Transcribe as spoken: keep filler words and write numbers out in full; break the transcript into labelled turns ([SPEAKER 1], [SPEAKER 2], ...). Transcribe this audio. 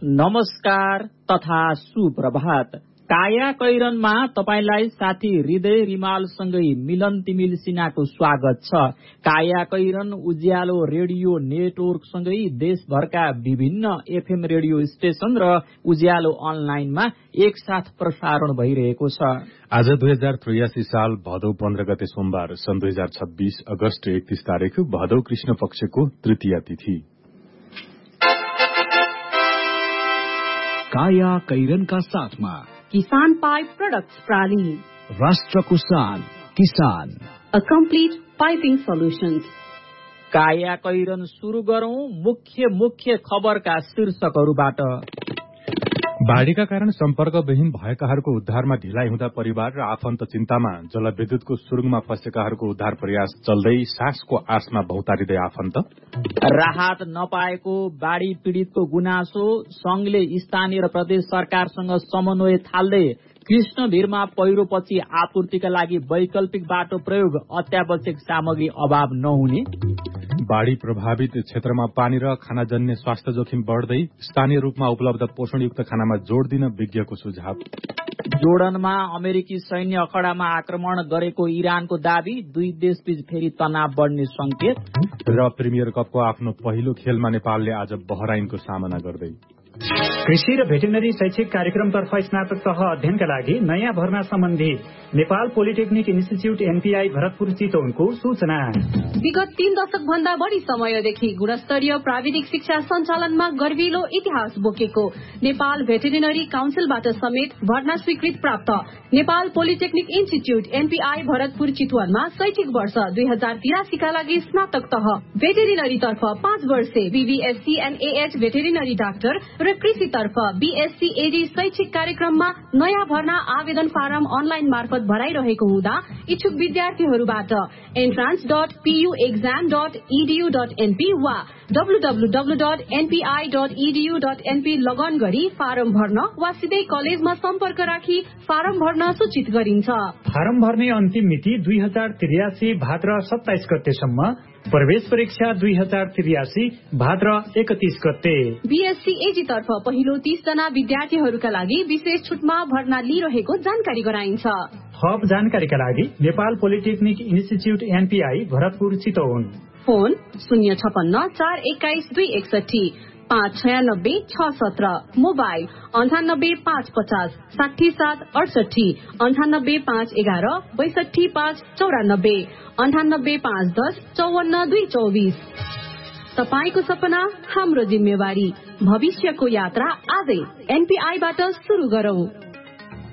[SPEAKER 1] नमस्कार तथा सुप्रभात। काया कैरनमा तपाईलाई साथी हृदय रिमालसँगै मिलन तिमिल सिन्हाको स्वागत छ। काया कैरन उज्यालो रेडियो नेटवर्कसँगै देशभरका विभिन्न एफएम रेडियो स्टेशन र उज्यालो अनलाइनमा एकसाथ प्रसारण भइरहेको छ।
[SPEAKER 2] आज दुई हजार त्रियासी साल भदौ पन्ध्र गते सोमबार सन् दुई हजार छब्बीस अगस्त एकतीस तारिक भदौ कृष्ण पक्षको तृतीया तिथि।
[SPEAKER 3] काया कैरनका साथमा
[SPEAKER 4] किसान पाइप प्रोडक्ट्स प्राली,
[SPEAKER 3] राष्ट्रको शान किसान,
[SPEAKER 4] अ कम्प्लिट पाइपिङ सोल्युशन्स।
[SPEAKER 1] काया कैरन सुरु गरौं मुख्य मुख्य खबरका शीर्षकहरूबाट।
[SPEAKER 2] बाढ़ीका कारण सम्पर्कविहीन भएकाहरूको उद्धारमा ढिलाइ हुँदा परिवार र आफन्त चिन्तामा। जलविद्युतको सुरुङमा फँसेकाहरूको उद्धार प्रयास चल्दै, सासको आशमा भौतारिँदै आफन्त।
[SPEAKER 1] राहत नपाएको बाढ़ी पीड़ितको गुनासो, संघले स्थानीय र प्रदेश सरकारसँग समन्वय थाल्दै कृष्णभिरमा पहिरोपछि आपूर्तिका लागि वैकल्पिक बाटो प्रयोग, अत्यावश्यक सामग्री अभाव नहुने।
[SPEAKER 2] बाढ़ी प्रभावित क्षेत्रमा पानी र खानाजन्य स्वास्थ्य जोखिम बढ्दै, स्थानीय रूपमा उपलब्ध पोषणयुक्त खानामा जोड़ दिन विज्ञको सुझाव।
[SPEAKER 1] जोर्डनमा अमेरिकी सैन्य अखडामा आक्रमण गरेको इरानको दावी, दुई देशबीच फेरि तनाव बढ्ने संकेत।
[SPEAKER 2] र प्रिमियर कपको आफ्नो पहिलो खेलमा नेपालले आज बहराइनको सामना गर्दै।
[SPEAKER 5] कृषि र भेटेरिनरी शैक्षिक कार्यक्रमतर्फ स्नातक तह अध्ययनका लागि नयाँ भर्ना सम्बन्धी Nepal polytechnic institute NPI Bharatpur चितवनको सूचना।
[SPEAKER 4] विगत तीन दशक भन्दा बढी समयदेखि गुणस्तरीय प्राविधिक शिक्षा सञ्चालनमा गर्विलो इतिहास बोकेको नेपाल भेटेरिनरी काउन्सिलबाट समेत भर्ना स्वीकृत प्राप्त Nepal polytechnic institute NPI Bharatpur चितवनमा शैक्षिक वर्ष दुई हजार तिरासीका लागि स्नातक तह भेटेरिनरी तर्फ पाँच वर्षे बीबीएससी एनएएच भेटेरिनरी डाक्टर र कृषि तर्फ बीएससी एडी शैक्षिक कार्यक्रममा नयाँ भर्ना आवेदन फारम अनलाइन मार्फत भराइरहेको हुँदा इच्छुक विद्यार्थीहरूबाट entrance dot PU exam dot edu dot NP वा W W W dot NPI dot edu dot NP लगन गरी फारम भर्न वा सिधै कलेजमा सम्पर्क राखी फारम भर्न सूचित गरिन्छ।
[SPEAKER 5] फारम भर्ने अन्तिम मिति दुई हजार त्रियासी भाद्र सत्ताइस गतेसम्म, प्रवेश परीक्षा दुई हजार त्रियासी भाद्र एकतीस गते।
[SPEAKER 4] बीएससी एजी तर्फ पहिलो तीस जना विद्यार्थीहरूका लागि विशेष छुटमा भर्ना लिइरहेको जानकारी गराइन्छ।
[SPEAKER 5] थप जानकारीका लागि Nepal polytechnic institute NPI Bharatpur Chitwan,
[SPEAKER 4] phone शून्य छपन्न चार एक्काइस दुई एकसठी पाँच छयानब्बे छ सत्र, मोबाइल अन्ठानब्बे पाँच पचास साठी सात अडसठी, अन्ठानब्बे पाँच एघार बैसठी पाँच चौरानब्बे, अन्ठानब्बे पाँच दस चौवन्न दुई चौबिस। तपाईको सपना हाम्रो जिम्मेवारी, भविष्यको यात्रा आजै एनपीआईबाट सुरु गरौं।